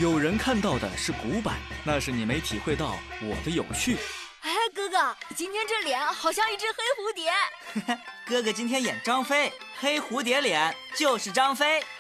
有人看到的是古板，那是你没体会到我的有趣。 哎，哥哥，今天这脸好像一只黑蝴蝶。 哥哥今天演张飞，黑蝴蝶脸就是张飞。